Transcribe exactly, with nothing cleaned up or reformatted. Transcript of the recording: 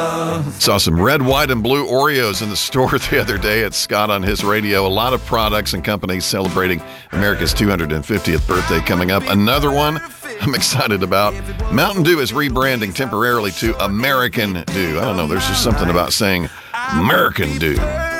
Saw some red, white, and blue Oreos in the store the other day at Scott on his radio. A lot of products and companies celebrating America's two hundred fiftieth birthday coming up. Another one I'm excited about. Mountain Dew is rebranding temporarily to American Dew. I don't know, there's just something about saying American Dew.